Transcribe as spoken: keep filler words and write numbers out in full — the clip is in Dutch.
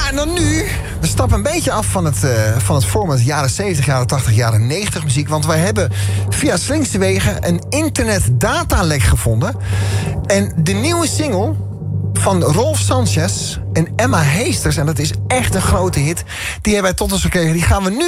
en dan nu. We stappen een beetje af van het, uh, van het format jaren zeventig, jaren tachtig, jaren negentig muziek. Want wij hebben via slinkste wegen een internetdatalek gevonden. En de nieuwe single van Rolf Sanchez en Emma Heesters, en dat is echt een grote hit, die hebben wij tot ons gekregen. Die gaan we nu